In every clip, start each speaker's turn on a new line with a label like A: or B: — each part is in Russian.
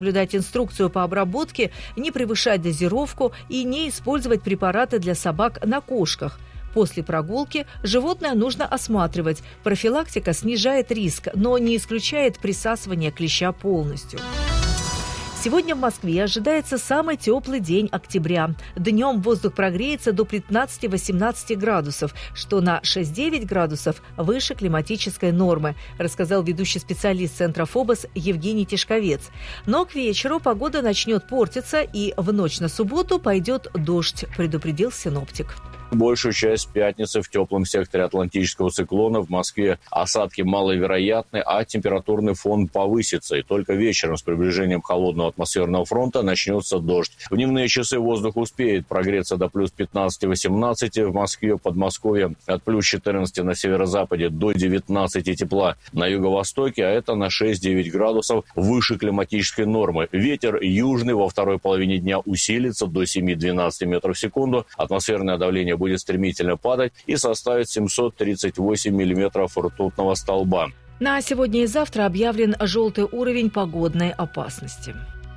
A: Соблюдать инструкцию по обработке, не превышать дозировку и не использовать препараты для собак на кошках. После прогулки животное нужно осматривать. Профилактика снижает риск, но не исключает присасывание клеща полностью. Сегодня в Москве ожидается самый теплый день октября. Днем воздух прогреется до 15-18 градусов, что на 6-9 градусов выше климатической нормы, рассказал ведущий специалист Центра ФОБОС Евгений Тишковец. Но к вечеру погода начнет портиться, и в ночь на субботу пойдет дождь, предупредил синоптик.
B: Большую часть пятницы в теплом секторе атлантического циклона в Москве осадки маловероятны, а температурный фон повысится. И только вечером с приближением холодного атмосферного фронта начнется дождь. В дневные часы воздух успеет прогреться до плюс 15-18 в Москве, Подмосковье, от плюс 14 на северо-западе до 19 тепла на юго-востоке, а это на 6-9 градусов выше климатической нормы. Ветер южный во второй половине дня усилится до 7-12 метров в секунду. Атмосферное давление будет стремительно падать и составит 738 миллиметров ртутного столба.
A: На сегодня и завтра объявлен желтый уровень погодной опасности.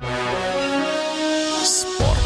C: Спорт.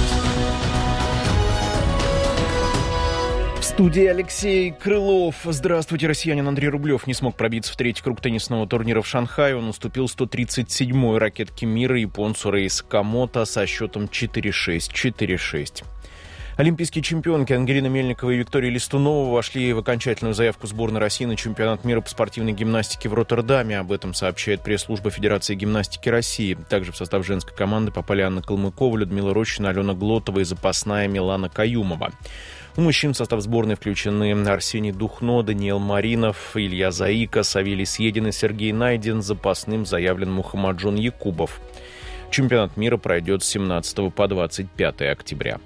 D: В студии Алексей Крылов. Здравствуйте, россиянин Андрей Рублев не смог пробиться в третий круг теннисного турнира в Шанхае. Он уступил 137-й ракетке мира японцу Рэй Сакамото со счетом 4-6, 4-6. Олимпийские чемпионки Ангелина Мельникова и Виктория Листунова вошли в окончательную заявку сборной России на чемпионат мира по спортивной гимнастике в Роттердаме. Об этом сообщает пресс-служба Федерации гимнастики России. Также в состав женской команды попали Анна Калмыкова, Людмила Рощина, Алена Глотова и запасная Милана Каюмова. У мужчин в состав сборной включены Арсений Духно, Даниил Маринов, Илья Заика, Савелий Съедин и Сергей Найден. Запасным заявлен Мухаммаджон Якубов. Чемпионат мира пройдет с 17 по 25 октября.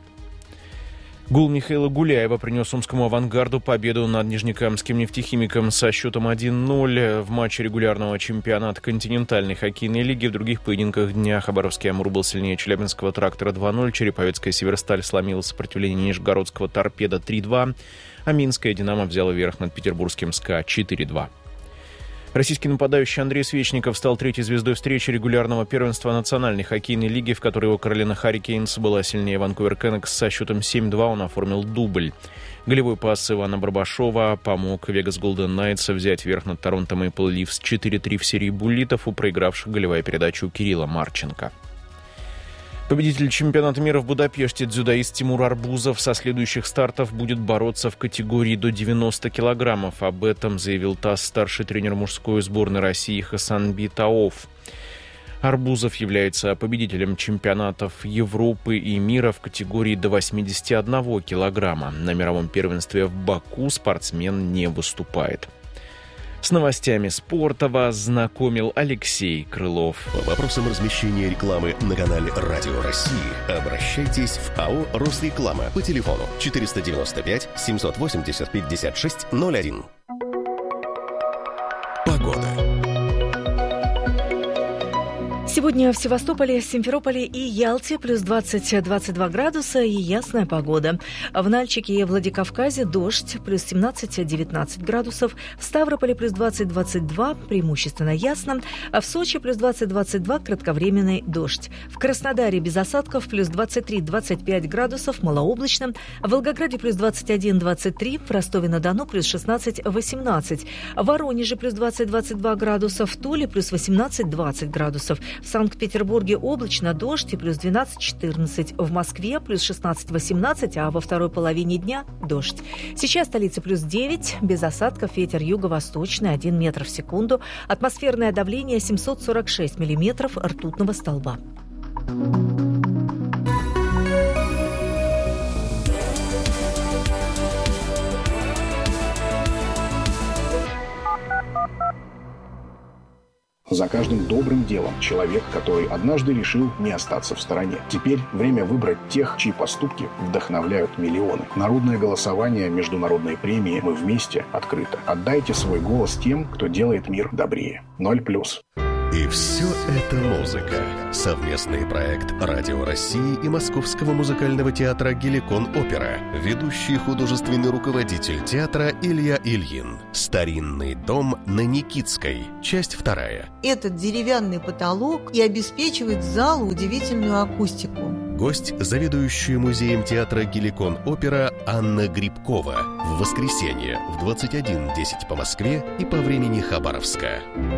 D: Гол Михаила Гуляева принес омскому «Авангарду» победу над нижнекамским «Нефтехимиком» со счетом 1-0 в матче регулярного чемпионата континентальной хоккейной лиги. В других поединках дня Хабаровский «Амур» был сильнее челябинского «Трактора» 2-0, Череповецкая «Северсталь» сломила сопротивление нижегородского «Торпеда» 3-2, а Минская «Динамо» взяла верх над петербургским «СКА» 4-2. Российский нападающий Андрей Свечников стал третьей звездой встречи регулярного первенства Национальной хоккейной лиги, в которой его Каролина Харрикейнс была сильнее Ванкувер Кэннекс со счетом 7-2. Он оформил дубль. Голевой пас Ивана Барбашова помог Вегас Голден Найтс взять верх над Торонто Мэйпл Ливс 4-3 в серии буллитов, у проигравших голевая передача у Кирилла Марченко. Победитель чемпионата мира в Будапеште дзюдоист Тимур Арбузов со следующих стартов будет бороться в категории до 90 килограммов. Об этом заявил ТАСС старший тренер мужской сборной России Хасанби Таоф. Арбузов является победителем чемпионатов Европы и мира в категории до 81 килограмма. На мировом первенстве в Баку спортсмен не выступает. С новостями спорта вас знакомил Алексей Крылов.
C: По вопросам размещения рекламы на канале Радио России обращайтесь в АО «Росреклама» по телефону 495 780 5601. Погода.
A: Сегодня в Севастополе, Симферополе и Ялте плюс 20-22 градуса и ясная погода. В Нальчике и Владикавказе дождь, плюс 17-19 градусов. В Ставрополе плюс 20-22, преимущественно ясно. А в Сочи плюс 20-22, кратковременный дождь. В Краснодаре без осадков плюс 23-25 градусов, малооблачно. В Волгограде плюс 21-23, в Ростове-на-Дону плюс 16-18. В Воронеже плюс 20-22 градуса, в Туле плюс 18-20 градусов. В Санкт-Петербурге облачно, дождь и плюс 12-14. В Москве плюс 16-18, а во второй половине дня дождь. Сейчас столица плюс 9, без осадков, ветер юго-восточный 1 метр в секунду. Атмосферное давление 746 миллиметров ртутного столба.
E: За каждым добрым делом человек, который однажды решил не остаться в стороне. Теперь время выбрать тех, чьи поступки вдохновляют миллионы. Народное голосование, международные премии «Мы вместе» открыто. Отдайте свой голос тем, кто делает мир добрее. 0+.
C: И все это музыка. Совместный проект Радио России и Московского музыкального театра «Геликон Опера». Ведущий художественный руководитель театра Илья Ильин. Старинный дом на Никитской. Часть 2.
F: Этот деревянный потолок и обеспечивает залу удивительную акустику.
C: Гость – заведующая музеем театра «Геликон Опера» Анна Грибкова. В воскресенье в 21:10 по Москве и по времени Хабаровска.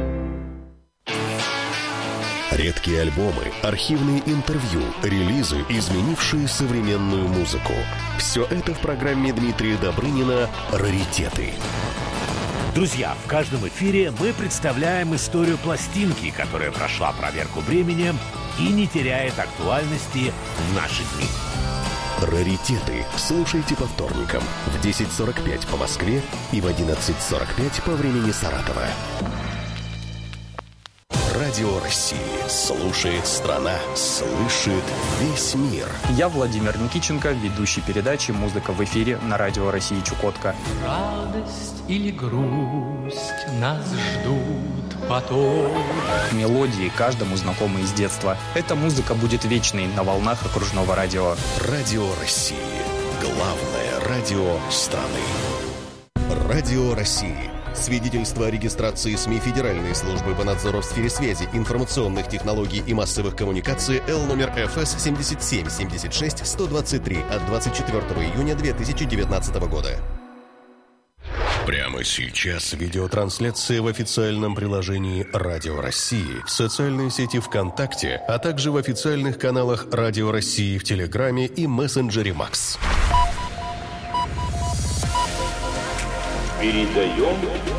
C: Редкие альбомы, архивные интервью, релизы, изменившие современную музыку. Все это в программе Дмитрия Добрынина «Раритеты».
G: Друзья, в каждом эфире мы представляем историю пластинки, которая прошла проверку временем и не теряет актуальности в наши дни.
C: «Раритеты» слушайте по вторникам в 10:45 по Москве и в 11:45 по времени Саратова. Радио России. Слушает страна, слышит весь мир.
H: Я Владимир Никитченко, ведущий передачи «Музыка в эфире» на Радио России Чукотка.
I: Радость или грусть нас ждут потом.
H: Мелодии каждому знакомы из детства. Эта музыка будет вечной на волнах окружного радио.
C: Радио России. Главное радио страны. Радио России. Свидетельство о регистрации СМИ Федеральной службы по надзору в сфере связи, информационных технологий и массовых коммуникаций Л номер ФС 77-76-123 от 24 июня 2019 года. Прямо сейчас видеотрансляция в официальном приложении Радио России, в социальной сети ВКонтакте, а также в официальных каналах Радио России в Телеграме и мессенджере Макс.
J: Передаем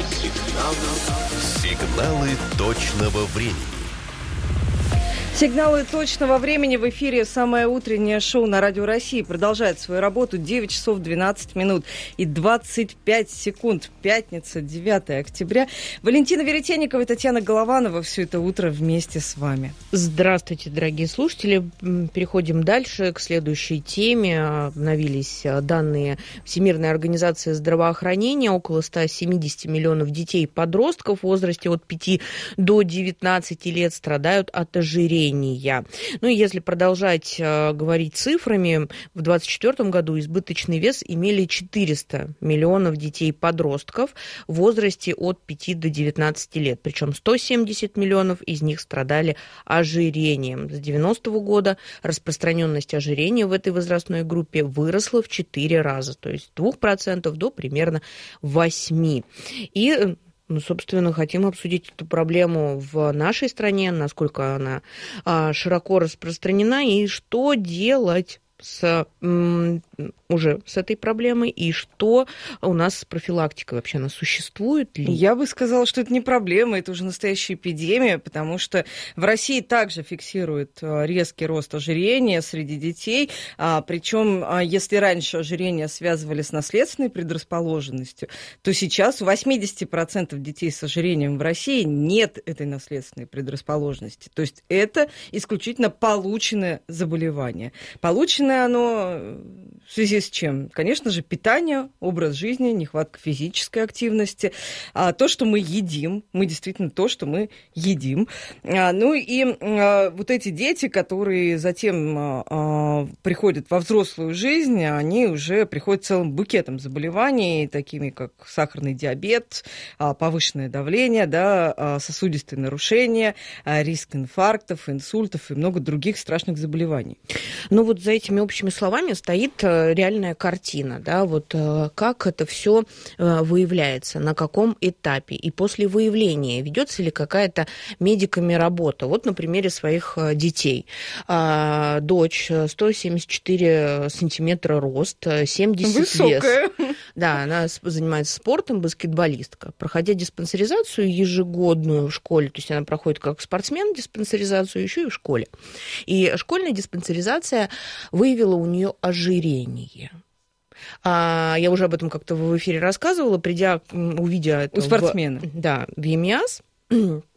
C: сигналы точного времени.
K: Сигналы точного времени в эфире. Самое утреннее шоу на Радио России продолжает свою работу. 9 часов 12 минут и 25 секунд. Пятница, 9 октября. Валентина Веретенникова и Татьяна Голованова все это утро вместе с вами.
A: Здравствуйте, дорогие слушатели. Переходим дальше к следующей теме. Обновились данные Всемирной организации здравоохранения. Около 170 миллионов детей и подростков в возрасте от 5 до 19 лет страдают от ожирения. Ну и если продолжать говорить цифрами, в 2024 году избыточный вес имели 400 миллионов детей и подростков в возрасте от 5 до 19 лет. Причем 170 миллионов из них страдали ожирением. С 90-го года распространенность ожирения в этой возрастной группе выросла в 4 раза. То есть с 2% до примерно 8%. И собственно, хотим обсудить эту проблему в нашей стране, насколько она широко распространена и что делать уже с этой проблемой, и что у нас с профилактикой вообще, она существует ли?
K: Я бы сказала, что это не проблема, это уже настоящая эпидемия, потому что в России также фиксируют резкий рост ожирения среди детей, причем если раньше ожирение связывали с наследственной предрасположенностью, то сейчас у 80% детей с ожирением в России нет этой наследственной предрасположенности. То есть это исключительно полученное заболевание. Полученное оно в связи с чем? Конечно же, питание, образ жизни, нехватка физической активности, то, что мы едим, мы действительно то, что мы едим. Ну и вот эти дети, которые затем приходят во взрослую жизнь, они уже приходят целым букетом заболеваний, такими как сахарный диабет, повышенное давление, да, сосудистые нарушения, риск инфарктов, инсультов и много других страшных заболеваний.
A: Ну вот за этими общими словами стоит реальная картина, да, вот как это все выявляется, на каком этапе, и после выявления ведется ли какая-то медиками работа. Вот на примере своих детей. Дочь 174 сантиметра рост, 70
K: Высокая.
A: вес. Да, она занимается спортом, баскетболистка. Проходя диспансеризацию ежегодную в школе, то есть она проходит как спортсмен диспансеризацию еще и в школе. И школьная диспансеризация выявила у нее ожирение. Я уже об этом как-то в эфире рассказывала, увидя это
K: у спортсмена.
A: в ЕМИАС,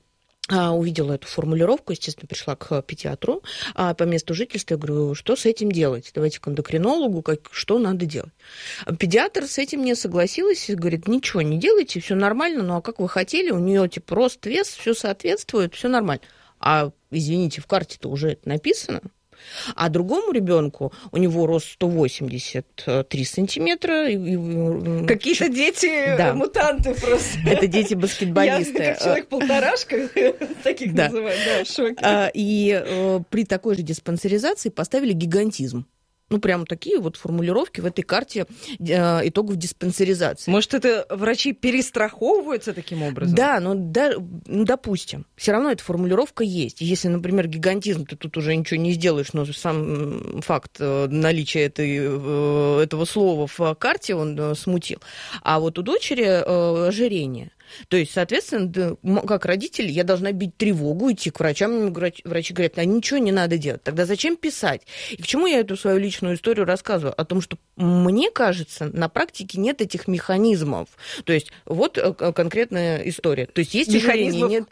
J: увидела эту формулировку, естественно, пришла к педиатру по месту жительства. Я говорю, что с этим делать? Давайте к эндокринологу, что надо делать? Педиатр с этим не согласилась, говорит, ничего не делайте, все нормально, ну а как вы хотели, у нее типа рост, вес, все соответствует, все нормально. А, извините, в карте-то уже это написано. А другому ребенку у него рост 183 сантиметра.
K: Какие-то дети, да. Мутанты просто.
J: Это дети-баскетболисты.
K: Я как человек-полторашка, таких называют, да, в шоке.
J: И при такой же диспансеризации поставили гигантизм. Ну, прям такие вот формулировки в этой карте итогов диспансеризации.
K: Может, это врачи перестраховываются таким образом?
J: Да, но допустим. Все равно эта формулировка есть. Если, например, гигантизм, ты тут уже ничего не сделаешь, но сам факт наличия этого слова в карте он смутил. А вот у дочери ожирение. То есть, соответственно, как родитель, я должна бить тревогу, идти к врачам. Врачи говорят, а ничего не надо делать. Тогда зачем писать? И к чему я эту свою личную историю рассказываю? О том, что, мне кажется, на практике нет этих механизмов. То есть, вот конкретная история. То есть, есть
K: механизмов нет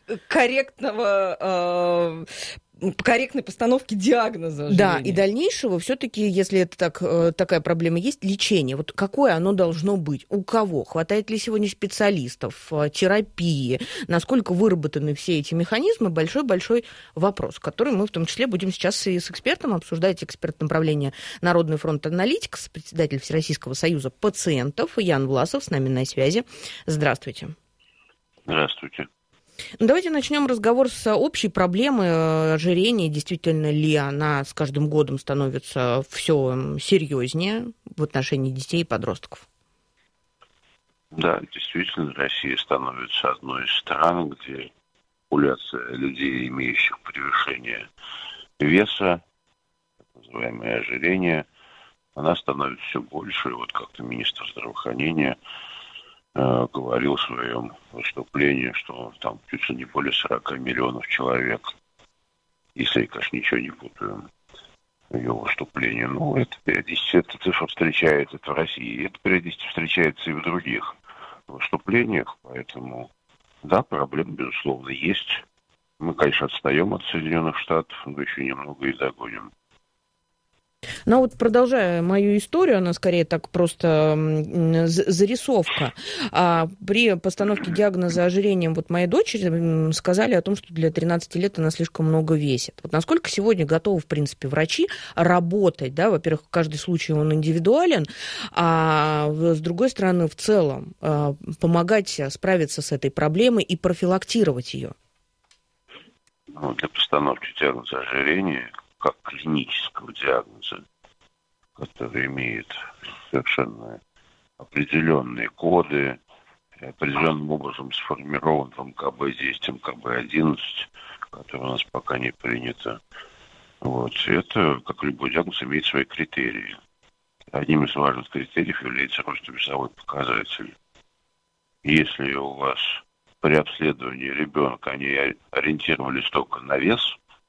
K: корректной постановки диагноза ожирения.
J: Да, и дальнейшего все-таки, если это такая проблема есть, лечение. Вот какое оно должно быть? У кого? Хватает ли сегодня специалистов, терапии? Насколько выработаны все эти механизмы? Большой-большой вопрос, который мы в том числе будем сейчас и с экспертом обсуждать. Эксперт направления Народный фронт Аналитикс, председатель Всероссийского союза пациентов Ян Власов с нами на связи. Здравствуйте.
L: Здравствуйте.
J: Давайте начнем разговор с общей проблемы ожирения. Действительно ли она с каждым годом становится все серьезнее в отношении детей и подростков?
L: Да, действительно, Россия становится одной из стран, где популяция людей, имеющих превышение веса, так называемое ожирение, она становится все больше. И вот как-то министр здравоохранения говорил в своем выступлении, что там чуть ли не более 40 миллионов человек, если я, конечно, ничего не путаю в его выступлении. Ну, это периодически, эта цифра встречается в России, это периодически встречается и в других выступлениях, поэтому, да, проблемы, безусловно, есть. Мы, конечно, отстаем от Соединенных Штатов, но еще немного и догоним.
J: Ну вот, продолжая мою историю, она скорее так просто зарисовка. При постановке диагноза ожирением вот моей дочери сказали о том, что для 13 лет она слишком много весит. Вот насколько сегодня готовы, в принципе, врачи работать, да, во-первых, каждый случай он индивидуален, а с другой стороны, в целом, помогать справиться с этой проблемой и профилактировать ее?
L: Ну, для постановки диагноза ожирения, как клинического диагноза, который имеет совершенно определенные коды, определенным образом сформирован в МКБ-10, МКБ-11, который у нас пока не принято. Вот. Это, как любой диагноз, имеет свои критерии. Одним из важных критериев является ростово-весовой показатель. Если у вас при обследовании ребенка они ориентировались только на вес,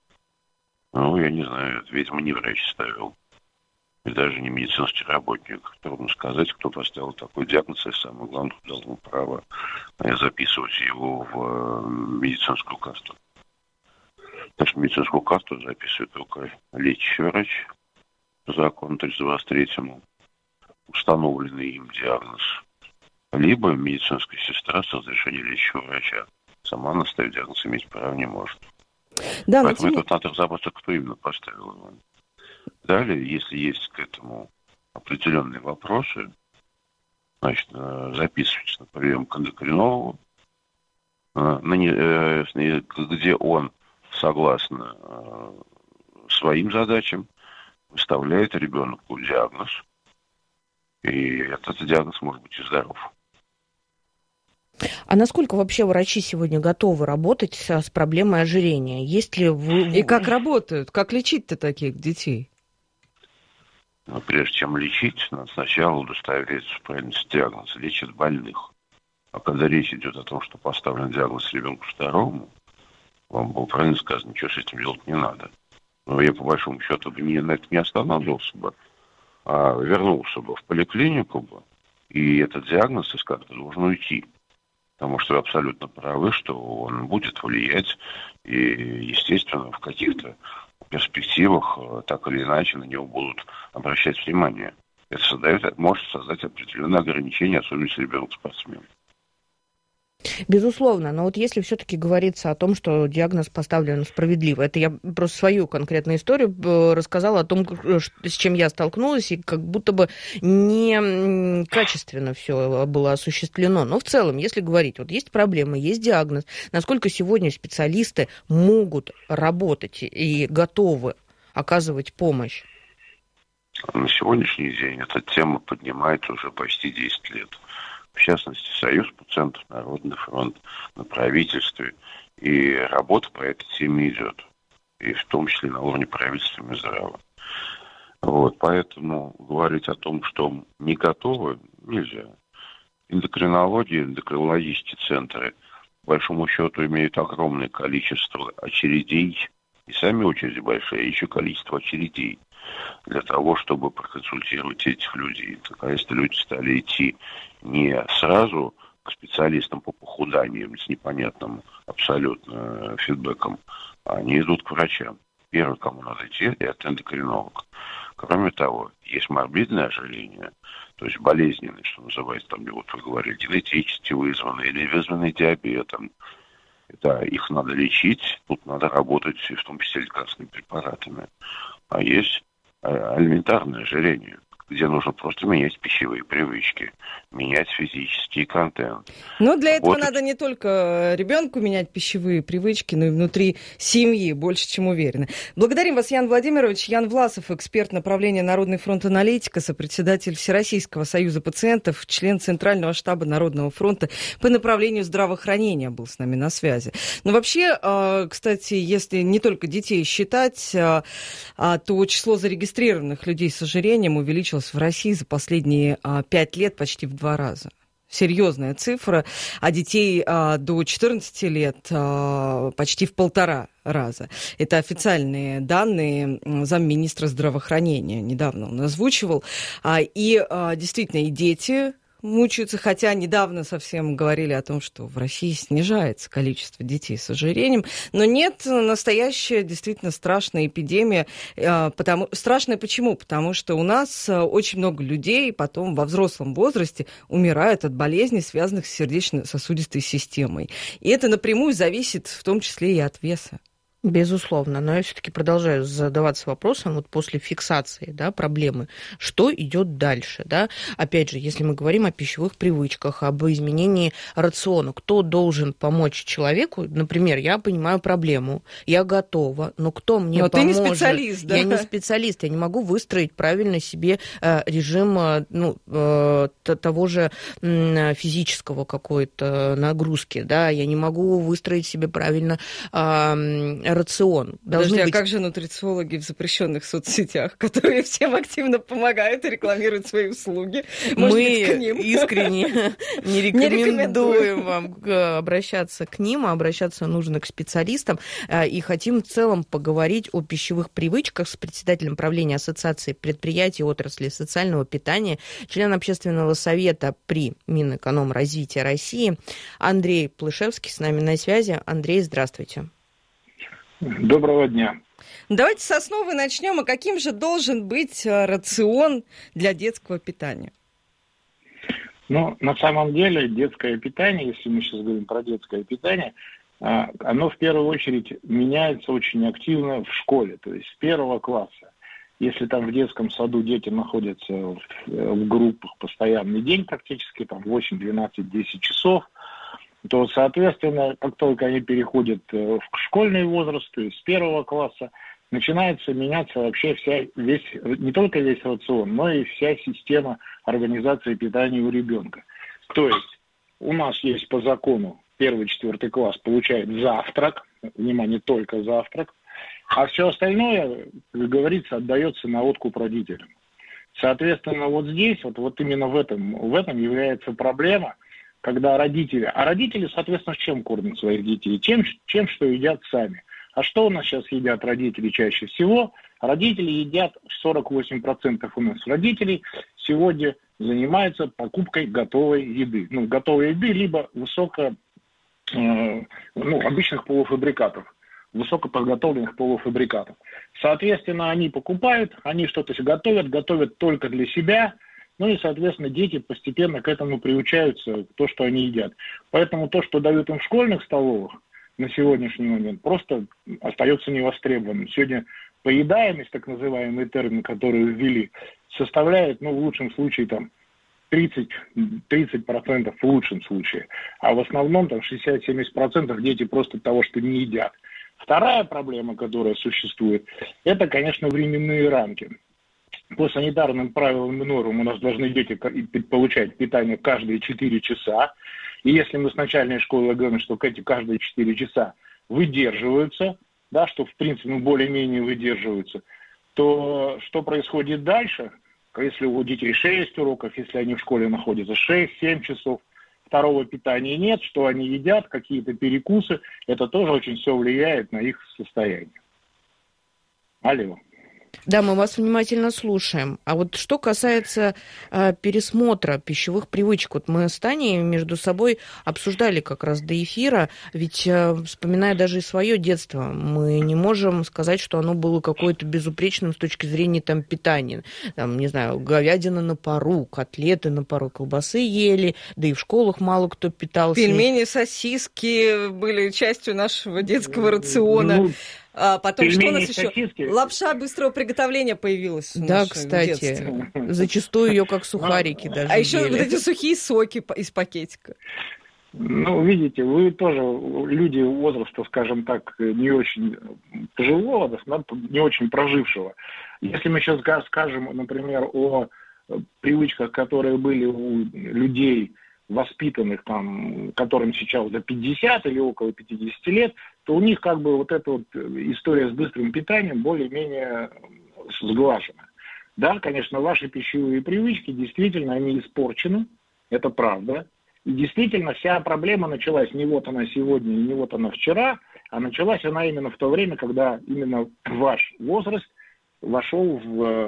L: ну, я не знаю, это, видимо, не врач ставил. И даже не медицинский работник. Трудно сказать, кто поставил такой диагноз, и самое главное, кто дал ему право записывать его в медицинскую карту. Так что медицинскую карту записывает только лечащий врач по закону 323-му, установленный им диагноз. Либо медицинская сестра с разрешения лечащего врача. Сама она ставить диагноз иметь права не может. Да, поэтому тут надо разобраться, кто именно поставил его. Далее, если есть к этому определенные вопросы, значит, записывайтесь на прием к эндокринологу, где он, согласно своим задачам, выставляет ребенку диагноз, и этот диагноз может быть и здоров.
J: А насколько вообще врачи сегодня готовы работать с проблемой ожирения? Есть ли
K: И как работают? Как лечить-то таких детей?
L: Но прежде чем лечить, надо сначала удостовериться в правильности диагноза. Лечат больных. А когда речь идет о том, что поставлен диагноз ребенку второму, вам было правильно сказано, ничего с этим делать не надо. Но я, по большому счету, на это не останавливался бы, а вернулся бы в поликлинику бы, и этот диагноз из карты должен уйти. Потому что вы абсолютно правы, что он будет влиять, и, естественно, в каких-то перспективах так или иначе на него будут обращать внимание. Это может создать определенные ограничения, особенно если ребенок спортсмен.
J: Безусловно, но вот если все-таки говорится о том, что диагноз поставлен справедливо, это я просто свою конкретную историю рассказала о том, с чем я столкнулась, и как будто бы не качественно все было осуществлено. Но в целом, если говорить, вот есть проблемы, есть диагноз, насколько сегодня специалисты могут работать и готовы оказывать помощь?
L: На сегодняшний день эта тема поднимается уже почти 10 лет. В частности, Союз пациентов, Народный фронт, на правительстве. И работа по этой теме идет. И в том числе на уровне правительства и Минздрава. Вот, поэтому говорить о том, что не готовы, нельзя. Эндокринология, эндокринологические центры, по большому счету, имеют огромное количество очередей. И сами очереди большие, и еще количество очередей для того, чтобы проконсультировать этих людей. Так, а если люди стали идти не сразу к специалистам по похуданию с непонятным абсолютно фидбэком, а они идут к врачам. Первый, кому надо идти, это эндокринолог. Кроме того, есть морбидное ожирение, то есть болезненное, что называется, там, вот вы говорили, генетически вызванное или вызванное диабетом. Это их надо лечить, тут надо работать, в том числе лекарственными препаратами. А есть элементарное ожирение, где нужно просто менять пищевые привычки, менять физический контент.
K: Но для этого надо не только ребенку менять пищевые привычки, но и внутри семьи, больше чем уверены. Благодарим вас, Ян Владимирович. Ян Власов, эксперт направления Народный фронт аналитика, сопредседатель Всероссийского союза пациентов, член Центрального штаба Народного фронта по направлению здравоохранения был с нами на связи. Но вообще, кстати, если не только детей считать, то число зарегистрированных людей с ожирением увеличилось в России за последние 5 лет почти в 2 раза. Серьезная цифра, а детей до 14 лет почти в 1,5 раза. Это официальные данные замминистра здравоохранения недавно он озвучивал. И действительно, и дети мучаются, хотя недавно совсем говорили о том, что в России снижается количество детей с ожирением, но нет, настоящая действительно страшная эпидемия. Страшная почему? Потому что у нас очень много людей потом во взрослом возрасте умирают от болезней, связанных с сердечно-сосудистой системой. И это напрямую зависит в том числе и от веса.
J: Безусловно, но я все-таки продолжаю задаваться вопросом, вот после фиксации, да, проблемы, что идет дальше, да? Опять же, если мы говорим о пищевых привычках, об изменении рациона, кто должен помочь человеку? Например, я понимаю проблему, я готова, но кто мне поможет?
K: Ты не специалист, да?
J: Я не специалист, я не могу выстроить правильно себе режим того же физического какой-то нагрузки, да? Я не могу выстроить себе правильно рацион.
K: Подожди, а как же нутрициологи в запрещенных соцсетях, которые всем активно помогают и рекламируют свои услуги? Может
J: Мы
K: быть, к ним?
J: искренне не рекомендуем вам обращаться к ним, а обращаться нужно к специалистам. И хотим в целом поговорить о пищевых привычках с председателем правления Ассоциации предприятий отрасли социального питания, член общественного совета при Минэкономразвития России Андрей Плышевский с нами на связи. Андрей, здравствуйте.
M: Доброго дня.
K: Давайте с основы начнем. А каким же должен быть рацион для детского питания?
M: Ну, на самом деле, детское питание, если мы сейчас говорим про детское питание, оно в первую очередь меняется очень активно в школе, то есть с 1 класса. Если там в детском саду дети находятся в группах постоянный день практически, там 8, 12, 10 часов, то, соответственно, как только они переходят в школьный возраст, то есть с 1 класса, начинается меняться вообще не только весь рацион, но и вся система организации питания у ребенка. То есть у нас есть по закону 1-4 класс получает завтрак, внимание, только завтрак, а все остальное, как говорится, отдается на откуп родителям. Соответственно, вот здесь, вот именно в этом является проблема, когда родители, соответственно, чем кормят своих детей? Чем, что едят сами. А что у нас сейчас едят родители чаще всего? Родители едят, 48% у нас родителей сегодня занимается покупкой готовой еды. Готовой еды, либо обычных полуфабрикатов, высокоподготовленных полуфабрикатов. Соответственно, они покупают, они что-то готовят только для себя, и, соответственно, дети постепенно к этому приучаются, то, что они едят. Поэтому то, что дают им в школьных столовых на сегодняшний момент, просто остается невостребованным. Сегодня поедаемость, так называемый термин, который ввели, составляет, в лучшем случае, 30% в лучшем случае. А в основном 60-70% дети просто того, что не едят. Вторая проблема, которая существует, это, конечно, временные рамки. По санитарным правилам и нормам у нас должны дети получать питание каждые 4 часа. И если мы с начальной школы говорим, что эти каждые 4 часа выдерживаются, что в принципе более-менее выдерживаются, то что происходит дальше? Если у детей 6 уроков, если они в школе находятся 6-7 часов, второго питания нет, что они едят, какие-то перекусы, это тоже очень все влияет на их состояние. Алло.
J: Да, мы вас внимательно слушаем. А вот что касается пересмотра пищевых привычек, мы с Таней между собой обсуждали как раз до эфира, ведь, вспоминая даже и свое детство, мы не можем сказать, что оно было какое-то безупречным с точки зрения питания. Говядина на пару, котлеты на пару, колбасы ели, да и в школах мало кто питался.
K: Пельмени, сосиски были частью нашего детского рациона. Потом что у нас еще? Лапша быстрого приготовления появилась.
J: Да, кстати. Детстве. Зачастую ее как сухарики даже.
K: А еще вот эти сухие соки из пакетика.
M: Видите, вы тоже люди возраста, скажем так, не очень пожилого, не очень прожившего. Если мы сейчас скажем, например, о привычках, которые были у людей, воспитанных которым сейчас за 50 или около 50 лет, то у них эта история с быстрым питанием более-менее сглажена. Да, конечно, ваши пищевые привычки действительно они испорчены, это правда. И действительно вся проблема началась не вот она сегодня, не вот она вчера, а началась она именно в то время, когда именно ваш возраст вошел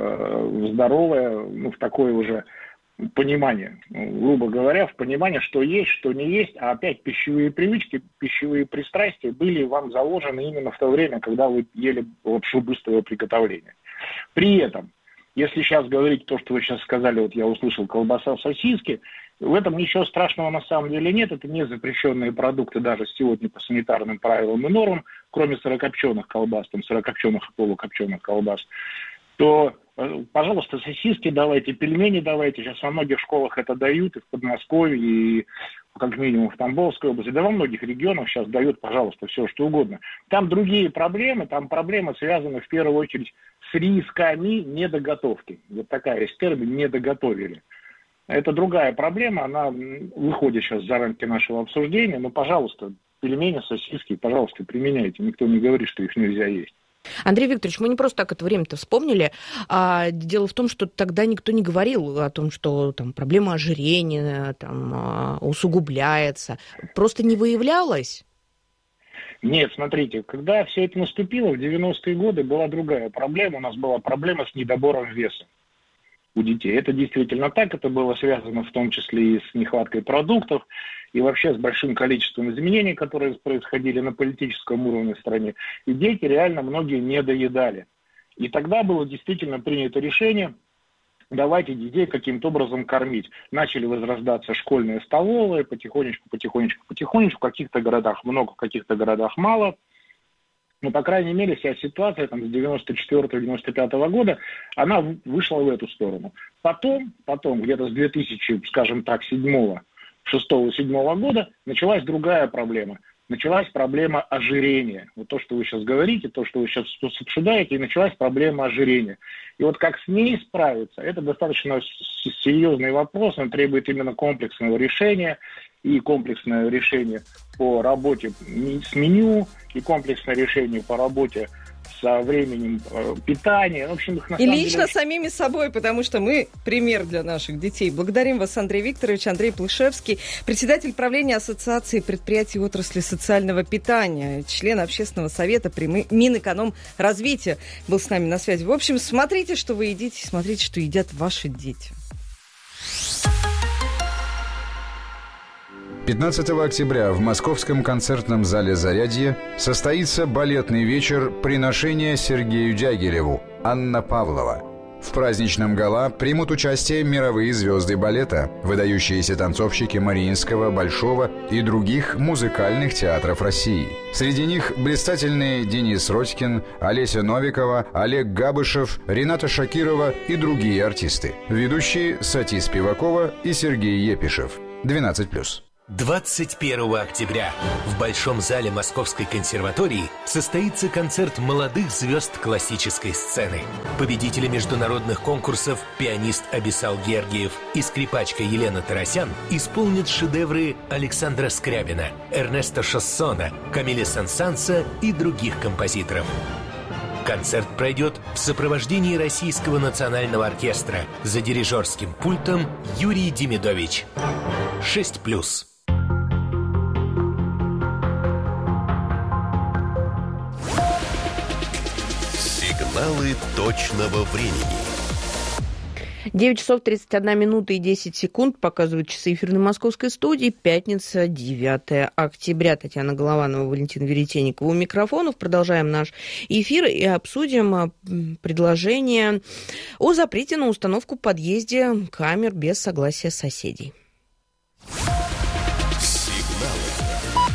M: в здоровое, в такое уже понимание, грубо говоря, в понимание, что есть, что не есть, а опять пищевые привычки, пищевые пристрастия были вам заложены именно в то время, когда вы ели лапшу быстрого приготовления. При этом, если сейчас говорить то, что вы сейчас сказали, я услышал колбаса, сосиски, в этом ничего страшного на самом деле нет, это не запрещенные продукты даже сегодня по санитарным правилам и нормам, кроме сырокопченых колбас, сырокопченых и полукопченых колбас, то пожалуйста, сосиски давайте, пельмени давайте. Сейчас во многих школах это дают, и в Подмосковье, и как минимум в Тамбовской области, да во многих регионах сейчас дают, пожалуйста, все что угодно. Там другие проблемы, там проблемы связаны в первую очередь с рисками недоготовки. Вот такая есть термин «недоготовили». Это другая проблема, она выходит сейчас за рамки нашего обсуждения, но, пожалуйста, пельмени, сосиски, пожалуйста, применяйте. Никто не говорит, что их нельзя есть.
J: Андрей Викторович, мы не просто так это время-то вспомнили. Дело в том, что тогда никто не говорил о том, что проблема ожирения усугубляется. Просто не выявлялась?
M: Нет, смотрите, когда все это наступило, в 90-е годы была другая проблема. У нас была проблема с недобором веса у детей. Это действительно так, это было связано в том числе и с нехваткой продуктов, и вообще с большим количеством изменений, которые происходили на политическом уровне в стране. И дети реально многие не доедали. И тогда было действительно принято решение, давайте детей каким-то образом кормить. Начали возрождаться школьные столовые, потихонечку. В каких-то городах много, в каких-то городах мало. Но, по крайней мере, вся ситуация с 94-95 года, она вышла в эту сторону. Потом где-то с 2000, скажем так, 6-7 года началась другая проблема. Началась проблема ожирения. Вот то, что вы сейчас говорите, то, что вы сейчас обсуждаете, и началась проблема ожирения. И вот как с ней справиться, это достаточно серьезный вопрос, он требует именно комплексного решения, и комплексное решение по работе с меню, и комплексное решение по работе со временем питания. В общем,
K: и лично самими собой, потому что мы пример для наших детей. Благодарим вас, Андрей Викторович. Андрей Плышевский, председатель правления Ассоциации предприятий отрасли социального питания, член общественного совета при Минэкономразвития, был с нами на связи. В общем, смотрите, что вы едите, смотрите, что едят ваши дети.
N: 15 октября в Московском концертном зале «Зарядье» состоится балетный вечер «Приношение Сергею Дягилеву» Анна Павлова. В праздничном гала примут участие мировые звезды балета, выдающиеся танцовщики Мариинского, Большого и других музыкальных театров России. Среди них блистательные Денис Родькин, Олеся Новикова, Олег Габышев, Рената Шакирова и другие артисты. Ведущие Сати Спивакова и Сергей Епишев. 12+.
O: 21 октября в Большом зале Московской консерватории состоится концерт молодых звезд классической сцены. Победители международных конкурсов пианист Абисал Гергиев и скрипачка Елена Тарасян исполнят шедевры Александра Скрябина, Эрнеста Шассона, Камиля Сен-Санса и других композиторов. Концерт пройдет в сопровождении Российского национального оркестра за дирижерским пультом Юрий Демидович. 6+.
C: Сигналы точного времени.
J: 9 часов 31 минута и 10 секунд показывают часы эфирной московской студии. Пятница, 9 октября. Татьяна Голованова, Валентин Веретенников у микрофонов. Продолжаем наш эфир и обсудим предложение о запрете на установку в подъезде камер без согласия соседей.
C: Сигналы.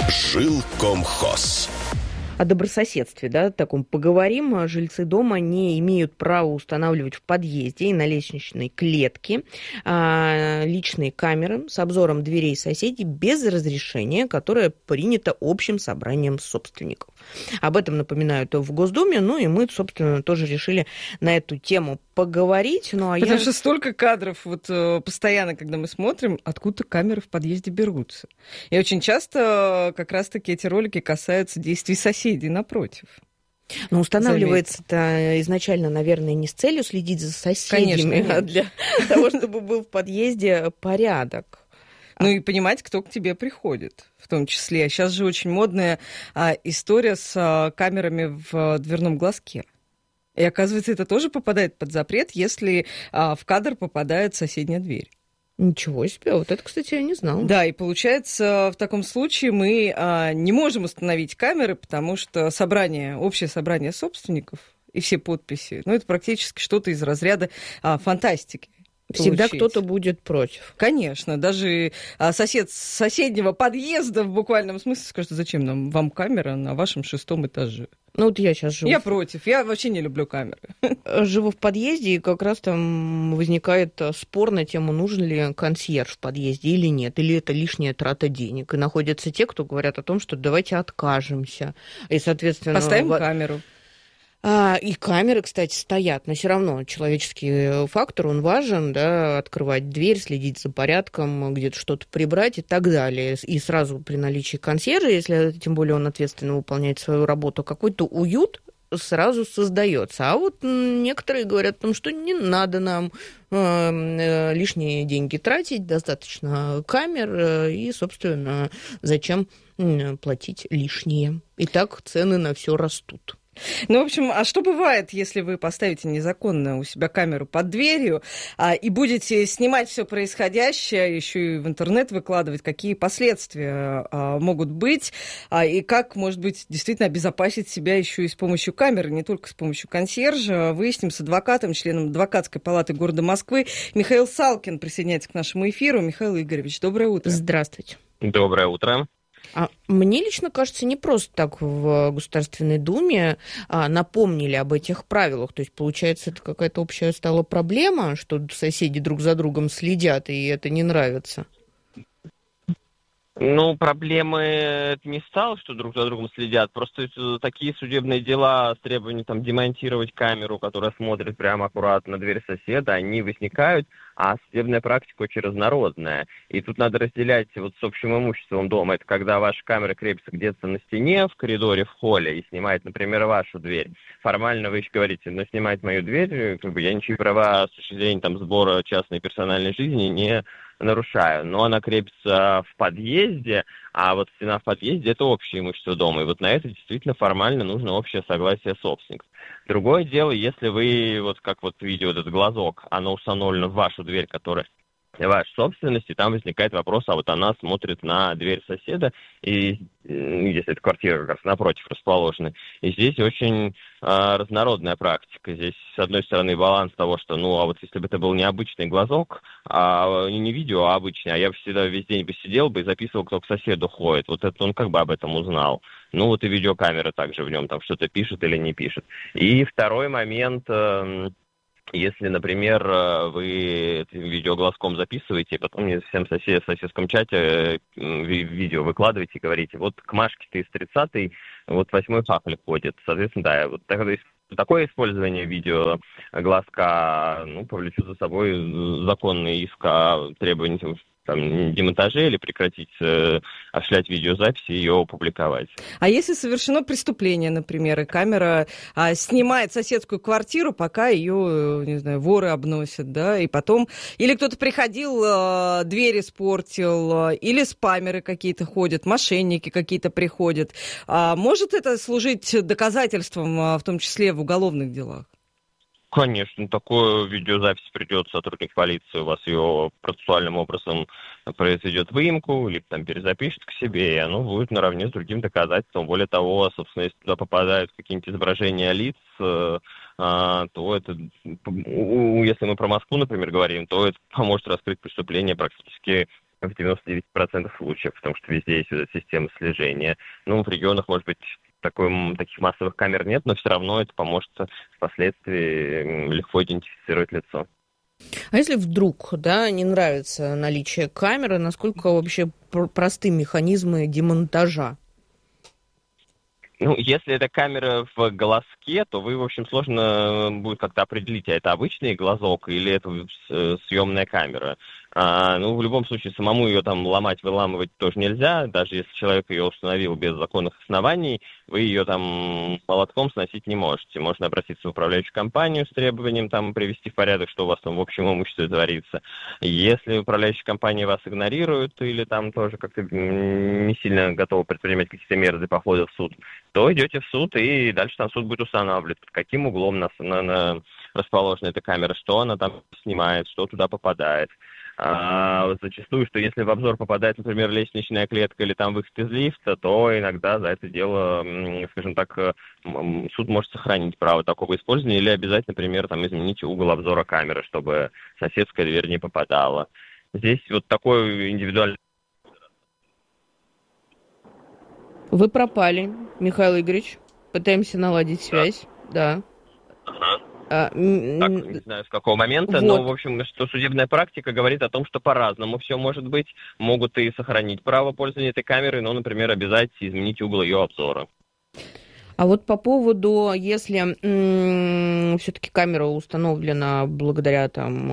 C: Жилкомхоз.
J: О добрососедстве, да, таком поговорим. Жильцы дома не имеют права устанавливать в подъезде и на лестничной клетке личные камеры с обзором дверей соседей без разрешения, которое принято общим собранием собственников. Об этом напоминают в Госдуме, ну и мы, собственно, тоже решили на эту тему поговорить.
K: Потому что столько кадров вот постоянно, когда мы смотрим, откуда камеры в подъезде берутся. И очень часто как раз-таки эти ролики касаются действий соседей напротив.
J: Но устанавливается-то изначально, наверное, не с целью следить за соседями, конечно, а для того, чтобы был в подъезде порядок.
K: Ну и понимать, кто к тебе приходит, в том числе. Сейчас же очень модная история с камерами в дверном глазке. И оказывается, это тоже попадает под запрет, если в кадр попадает соседняя дверь.
J: Ничего себе, вот это, кстати, я не знала.
K: Да, и получается, в таком случае мы не можем установить камеры, потому что общее собрание собственников и все подписи, это практически что-то из разряда фантастики.
J: Всегда кто-то будет против.
K: Конечно, даже сосед с соседнего подъезда в буквальном смысле скажет, зачем вам камера на вашем 6-м этаже.
J: Ну вот я сейчас живу.
K: Я против, я вообще не люблю камеры.
J: Живу в подъезде, и как раз там возникает спор на тему, нужен ли консьерж в подъезде или нет, или это лишняя трата денег. И находятся те, кто говорят о том, что давайте откажемся. И, соответственно...
K: Поставим камеру.
J: И камеры, кстати, стоят, но все равно человеческий фактор, он важен, да, открывать дверь, следить за порядком, где-то что-то прибрать и так далее. И сразу при наличии консьержа, если тем более он ответственно выполняет свою работу, какой-то уют сразу создается. А вот некоторые говорят о том, что не надо нам лишние деньги тратить, достаточно камер, и, собственно, зачем платить лишние. И так цены на все растут.
K: В общем, а что бывает, если вы поставите незаконно у себя камеру под дверью и будете снимать все происходящее, еще и в интернет выкладывать, какие последствия могут быть, и как, может быть, действительно обезопасить себя еще и с помощью камеры, не только с помощью консьержа. Выясним с адвокатом, членом адвокатской палаты города Москвы. Михаил Салкин присоединяется к нашему эфиру. Михаил Игоревич, доброе утро.
J: Здравствуйте.
P: Доброе утро.
J: Мне лично кажется, не просто так в Государственной Думе напомнили об этих правилах. То есть, получается, это какая-то общая стала проблема, что соседи друг за другом следят, и это не нравится.
P: Проблемы не стало, что друг за другом следят. Просто такие судебные дела с требованием демонтировать камеру, которая смотрит прямо аккуратно на дверь соседа, они возникают, а судебная практика очень разнородная. И тут надо разделять с общим имуществом дома. Это когда ваша камера крепится где-то на стене, в коридоре, в холле и снимает, например, вашу дверь. Формально вы еще говорите, но снимать мою дверь, я ничьи права с точки зрения сбора частной персональной жизни не нарушаю. Но она крепится в подъезде, а стена в подъезде – это общее имущество дома. И на это действительно формально нужно общее согласие собственников. Другое дело, если вы, как видео этот глазок, оно установлено в вашу дверь, которая ваша собственность, и там возникает вопрос, а вот она смотрит на дверь соседа, и если эта квартира как раз напротив расположена. И здесь очень разнородная практика. Здесь, с одной стороны, баланс того, что, а вот если бы это был не обычный глазок, не видео, а обычный, а я бы всегда весь день бы сидел бы и записывал, кто к соседу ходит. Вот это он как бы об этом узнал. Вот и видеокамера также в нем там что-то пишет или не пишет. И второй момент... Если, например, вы видеоглазком записываете, потом всем в соседском чате видео выкладываете и говорите, вот к Машке-то из 30-й, вот 8-й хахаль ходит. Соответственно, да, вот такое использование видеоглазка повлечет за собой законный иск о требовании демонтаже или прекратить осуществлять видеозапись и ее опубликовать.
K: А если совершено преступление, например, и камера снимает соседскую квартиру, пока ее, не знаю, воры обносят, да, и потом... Или кто-то приходил, дверь испортил, или спамеры какие-то ходят, мошенники какие-то приходят. Может это служить доказательством, в том числе в уголовных делах?
P: Конечно, такую видеозапись придет сотрудник полиции, у вас ее процессуальным образом произведет выемку, либо там перезапишет к себе, и оно будет наравне с другим доказательством. Более того, собственно, если туда попадают какие-нибудь изображения лиц, то это, если мы про Москву, например, говорим, то это поможет раскрыть преступление практически в 99% случаев, потому что везде есть система слежения. В регионах, может быть, таких массовых камер нет, но все равно это поможет впоследствии легко идентифицировать лицо.
J: А если вдруг, не нравится наличие камеры, насколько вообще просты механизмы демонтажа?
P: Если это камера в глазке, то вы, в общем, сложно будет как-то определить, а это обычный глазок или это съемная камера. В любом случае, самому ее там ломать, выламывать тоже нельзя. Даже если человек ее установил без законных оснований, вы ее там молотком сносить не можете. Можно обратиться в управляющую компанию с требованием там привести в порядок, что у вас там в общем имуществе творится. Если управляющая компания вас игнорирует или там тоже как-то не сильно готова предпринимать какие-то меры для похода в суд, то идете в суд, и дальше там суд будет устанавливать, под каким углом расположена эта камера, что она там снимает, что туда попадает. Зачастую, что если в обзор попадает, например, лестничная клетка или там выход из лифта, то иногда за это дело, скажем так, суд может сохранить право такого использования или обязать, например, изменить угол обзора камеры, чтобы соседская дверь не попадала. Здесь вот такой индивидуальный...
J: Вы пропали, Михаил Игоревич. Пытаемся наладить связь. Да.
P: Не знаю, с какого момента, но, в общем, что судебная практика говорит о том, что по-разному все может быть. Могут и сохранить право пользования этой камерой, но, например, обязать изменить угол ее обзора.
J: А вот по поводу, если все-таки камера установлена благодаря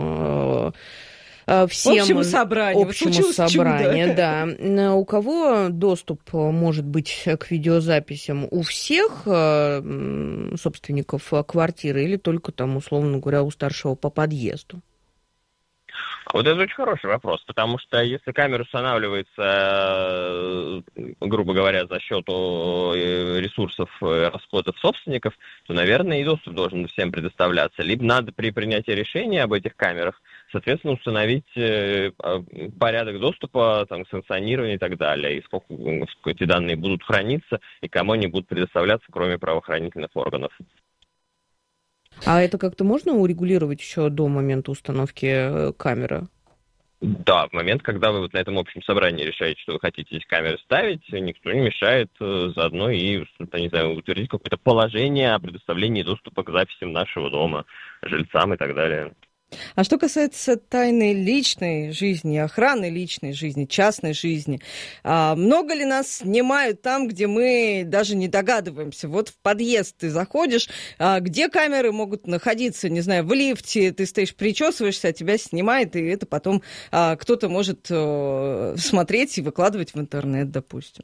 J: всем
K: общему собранию,
J: да. У кого доступ может быть к видеозаписям? У всех собственников квартиры или только условно говоря, у старшего по подъезду?
P: Вот это очень хороший вопрос, потому что если камера устанавливается, грубо говоря, за счет ресурсов, расходов собственников, то, наверное, и доступ должен всем предоставляться. Либо надо при принятии решения об этих камерах, соответственно, установить порядок доступа, санкционирования и так далее, и сколько эти данные будут храниться, и кому они будут предоставляться, кроме правоохранительных органов.
J: А это как-то можно урегулировать еще до момента установки камеры?
P: Да, в момент, когда вы на этом общем собрании решаете, что вы хотите здесь камеры ставить, никто не мешает заодно и, утвердить какое-то положение о предоставлении доступа к записям нашего дома, жильцам и так далее.
K: А что касается тайны личной жизни, охраны личной жизни, частной жизни, много ли нас снимают там, где мы даже не догадываемся? Вот в подъезд ты заходишь, где камеры могут находиться, не знаю, в лифте, ты стоишь, причесываешься, а тебя снимает, и это потом кто-то может смотреть и выкладывать в интернет, допустим.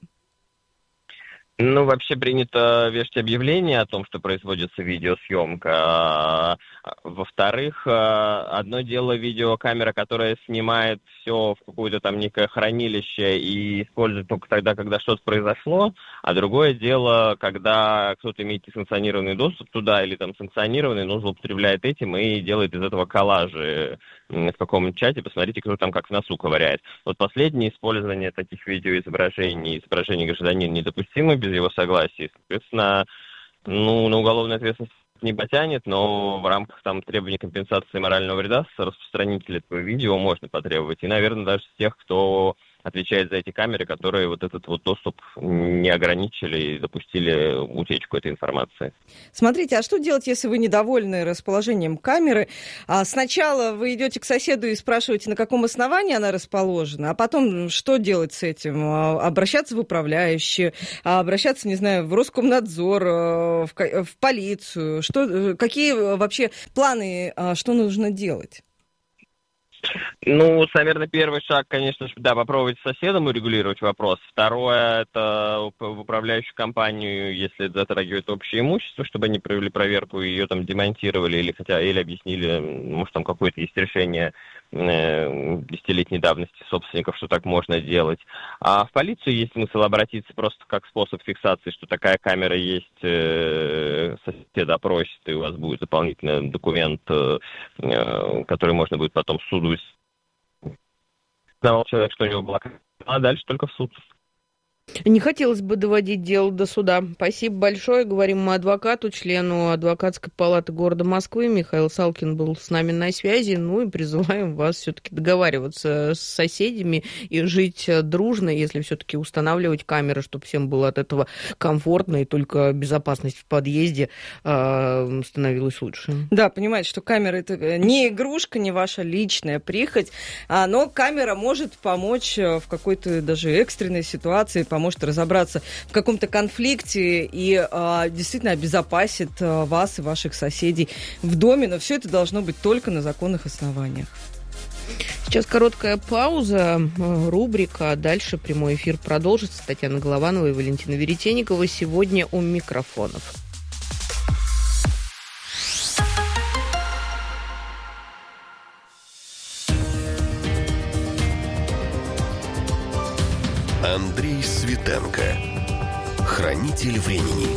P: Вообще принято вешать объявление о том, что производится видеосъемка. В Во-вторых, одно дело видеокамера, которая снимает все в какое-то там некое хранилище и использует только тогда, когда что-то произошло, а другое дело, когда кто-то имеет несанкционированный доступ туда или там санкционированный, но злоупотребляет этим и делает из этого коллажи в каком-нибудь чате, посмотрите, кто там как в носу ковыряет. Вот последнее использование таких видеоизображений, изображений гражданина недопустимо без его согласия. Соответственно, на уголовную ответственность не потянет, но в рамках там требований компенсации морального вреда с распространителя этого видео можно потребовать. И, наверное, даже с тех, кто отвечает за эти камеры, которые вот этот вот доступ не ограничили и допустили утечку этой информации.
K: Смотрите, а что делать, если вы недовольны расположением камеры? Сначала вы идете к соседу и спрашиваете, на каком основании она расположена, а потом что делать с этим? Обращаться в управляющие, обращаться, не знаю, в Роскомнадзор, в полицию? Какие вообще планы, что нужно делать?
P: Наверное, первый шаг, конечно же, попробовать с соседом урегулировать вопрос. Второе, это в управляющую компанию, если затрагивает общее имущество, чтобы они провели проверку и ее там демонтировали или объяснили, может, там какое-то есть решение 10-летней давности собственников, что так можно делать. А в полицию есть смысл обратиться просто как способ фиксации, что такая камера есть, сосед опросит, и у вас будет дополнительный документ, который можно будет потом суду человек, что у него была камера, а дальше только в суд.
J: Не хотелось бы доводить дело до суда. Спасибо большое. Говорим мы адвокату, члену адвокатской палаты города Москвы. Михаил Салкин был с нами на связи. И призываем вас все-таки договариваться с соседями и жить дружно, если все-таки устанавливать камеры, чтобы всем было от этого комфортно, и только безопасность в подъезде становилась лучше.
K: Да, понимаете, что камера — это не игрушка, не ваша личная прихоть, но камера может помочь в какой-то даже экстренной ситуации, поможет разобраться в каком-то конфликте и действительно обезопасит вас и ваших соседей в доме. Но все это должно быть только на законных основаниях.
J: Сейчас короткая пауза, рубрика. Дальше прямой эфир продолжится. Татьяна Голованова и Валентина Веретенникова сегодня у микрофонов.
C: Андрей Светенко. Хранитель времени.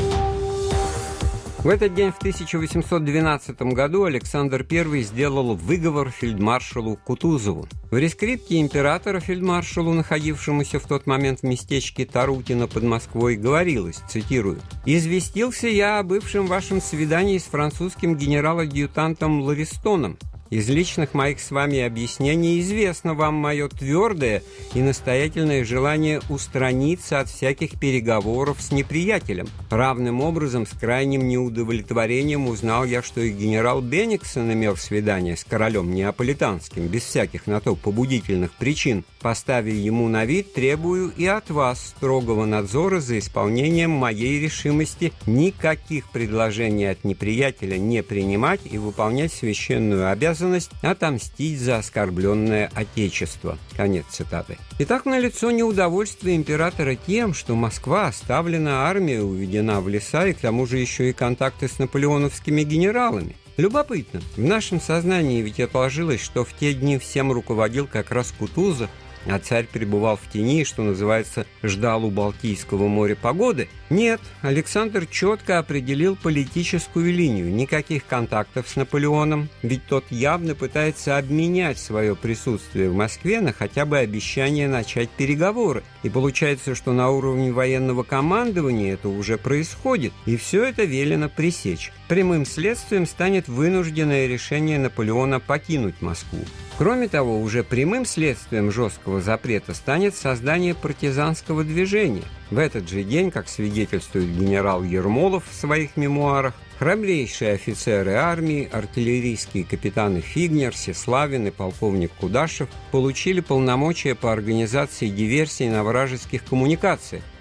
Q: В этот день, в 1812 году, Александр I сделал выговор фельдмаршалу Кутузову. В рескрипте императора фельдмаршалу, находившемуся в тот момент в местечке Тарутино под Москвой, говорилось, цитирую: «Известился я о бывшем вашем свидании с французским генерал-адъютантом Ларистоном. Из личных моих с вами объяснений известно вам мое твердое и настоятельное желание устраниться от всяких переговоров с неприятелем. Равным образом, с крайним неудовлетворением узнал я, что и генерал Бенниксон имел свидание с королем неаполитанским, без всяких на то побудительных причин. Поставив ему на вид, требую и от вас строгого надзора за исполнением моей решимости никаких предложений от неприятеля не принимать и выполнять священную обязанность отомстить за оскорбленное отечество». Конец цитаты. Итак, налицо неудовольствие императора тем, что Москва оставлена, армия уведена в леса, и к тому же еще и контакты с наполеоновскими генералами. Любопытно, в нашем сознании ведь отложилось, что в те дни всем руководил как раз Кутузов, а царь пребывал в тени, что называется, ждал у Балтийского моря погоды. Нет, Александр четко определил политическую линию. Никаких контактов с Наполеоном, ведь тот явно пытается обменять свое присутствие в Москве на хотя бы обещание начать переговоры. И получается, что на уровне военного командования это уже происходит, и все это велено пресечь. Прямым следствием станет вынужденное решение Наполеона покинуть Москву. Кроме того, уже прямым следствием жесткого запрета станет создание партизанского движения. В этот же день, как свидетельствует генерал Ермолов в своих мемуарах, храбрейшие офицеры армии, артиллерийские капитаны Фигнер, Сеславин и полковник Кудашев получили полномочия по организации диверсий на вражеских коммуникациях.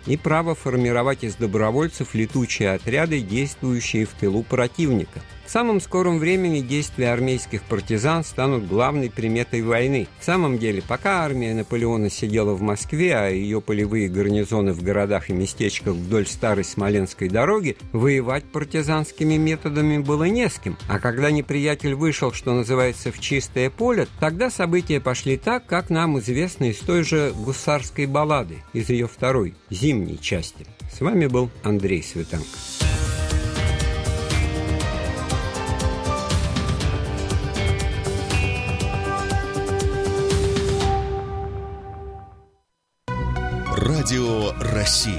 Q: и право формировать из добровольцев летучие отряды, действующие в тылу противника. В самом скором времени действия армейских партизан станут главной приметой войны. В самом деле, пока армия Наполеона сидела в Москве, а ее полевые гарнизоны в городах и местечках вдоль старой Смоленской дороги, воевать партизанскими методами было не с кем. А когда неприятель вышел, что называется, в чистое поле, тогда события пошли так, как нам известно из той же гусарской баллады, из ее второй, зимней части. С вами был Андрей Светенко.
C: Радио России.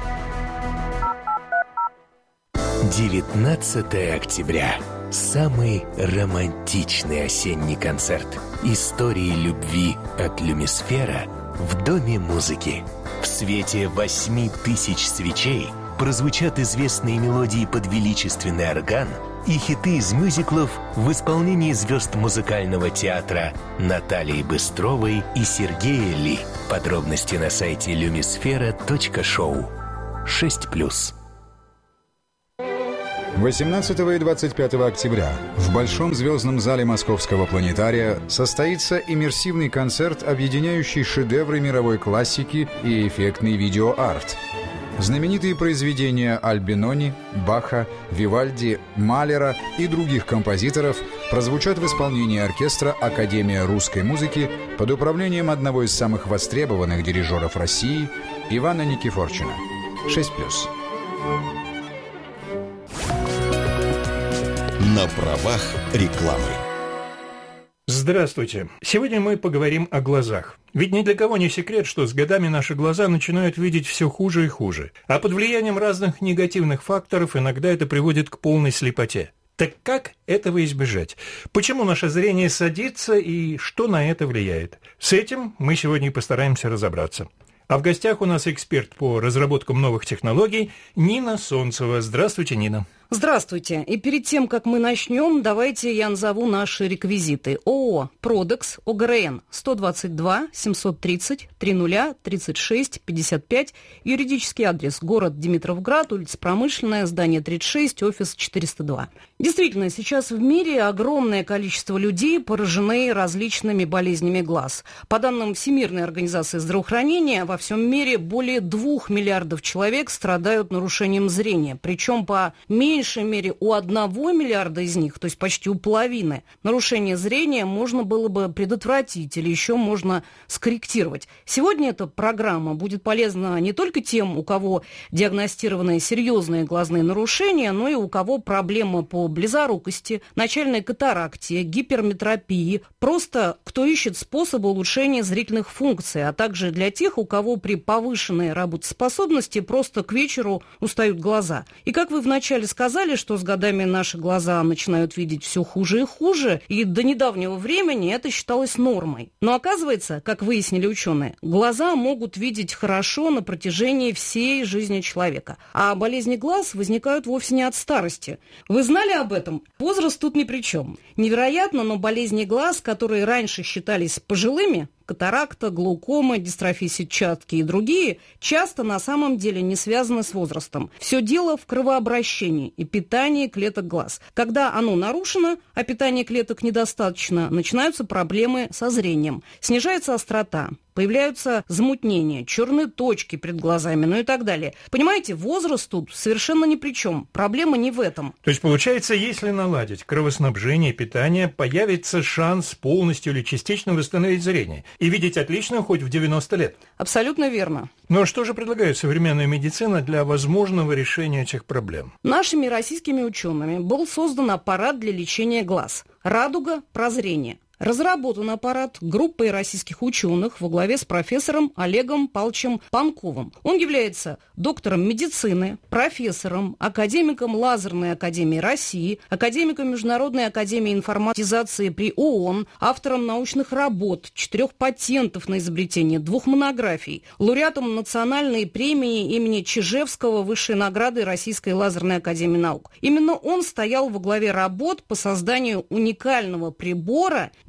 O: 19 октября. Самый романтичный осенний концерт истории любви от Люмисфера в Доме музыки. В свете 8000 свечей прозвучат известные мелодии под величественный орган и хиты из мюзиклов в исполнении звезд музыкального театра Натальи Быстровой и Сергея Ли. Подробности на сайте lumisfera.show. 6+.
N: 18 и 25 октября в Большом звездном зале Московского планетария состоится иммерсивный концерт, объединяющий шедевры мировой классики и эффектный видеоарт. Знаменитые произведения Альбинони, Баха, Вивальди, Малера и других композиторов прозвучат в исполнении оркестра «Академия русской музыки» под управлением одного из самых востребованных дирижеров России Ивана Никифорчина. 6+.
C: На правах рекламы.
R: Здравствуйте. Сегодня мы поговорим о глазах. Ведь ни для кого не секрет, что с годами наши глаза начинают видеть все хуже и хуже. А под влиянием разных негативных факторов иногда это приводит к полной слепоте. Так как этого избежать? Почему наше зрение садится и что на это влияет? С этим мы сегодня и постараемся разобраться. А в гостях у нас эксперт по разработкам новых технологий Нина Солнцева. Здравствуйте, Нина.
K: Здравствуйте. И перед тем, как мы начнем, давайте я назову наши реквизиты. ООО «Продекс», ОГРН 122 730 30 36 55, юридический адрес город Димитровград, улица Промышленная, здание 36, офис 402. Действительно, сейчас в мире огромное количество людей поражены различными болезнями глаз. По данным Всемирной организации здравоохранения, во всем мире более 2 миллиардов человек страдают нарушением зрения, причем по меньшей мере у 1 миллиарда из них, то есть почти у половины, нарушение зрения можно было бы предотвратить или еще можно скорректировать. Сегодня эта программа будет полезна не только тем, у кого диагностированы серьезные глазные нарушения, но и у кого проблемы по близорукости, начальной катаракте, гиперметропии, просто кто ищет способы улучшения зрительных функций, а также для тех, у кого при повышенной работоспособности просто к вечеру устают глаза. И как вы вначале сказали, что с годами наши глаза начинают видеть все хуже и хуже, и до недавнего времени это считалось нормой. Но оказывается, как выяснили ученые, глаза могут видеть хорошо на протяжении всей жизни человека. А болезни глаз возникают вовсе не от старости. Вы знали об этом? Возраст тут ни при чем. Невероятно, но болезни глаз, которые раньше считались пожилыми, катаракта, глаукома, дистрофия сетчатки и другие, часто на самом деле не связаны с возрастом. Все дело в кровообращении и питании клеток глаз. Когда оно нарушено, а питания клеток недостаточно, начинаются проблемы со зрением. Снижается острота, появляются замутнения, черные точки перед глазами, ну и так далее. Понимаете, возраст тут совершенно ни при чем. Проблема не в этом.
R: То есть, получается, если наладить кровоснабжение и питание, появится шанс полностью или частично восстановить зрение и видеть отлично хоть в 90 лет.
K: Абсолютно верно.
R: Но что же предлагает современная медицина для возможного решения этих проблем?
K: Нашими российскими учеными был создан аппарат для лечения глаз «Радуга прозрения». Разработан аппарат группой российских ученых во главе с профессором Олегом Павловичем Панковым. Он является доктором медицины, профессором, академиком Лазерной академии России, академиком Международной академии информатизации при ООН, автором научных работ, 4 патентов на изобретение, 2 монографий, лауреатом национальной премии имени Чижевского, высшей награды Российской лазерной академии наук. Именно он стоял во главе работ по созданию уникального прибора,